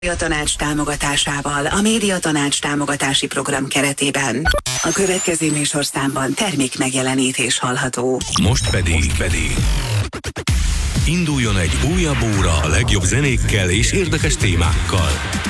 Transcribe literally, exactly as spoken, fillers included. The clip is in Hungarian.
A tanács támogatásával a Média Tanács támogatási program keretében a következő műsorszámban termék megjelenítés hallható. Most pedig, Most pedig induljon egy újabb óra a legjobb zenékkel és érdekes témákkal.